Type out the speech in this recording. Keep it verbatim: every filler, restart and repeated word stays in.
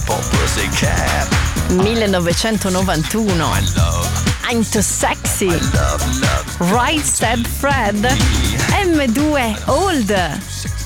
millenovecentonovantuno. I'm Too Sexy. Right Said Fred. M due Old.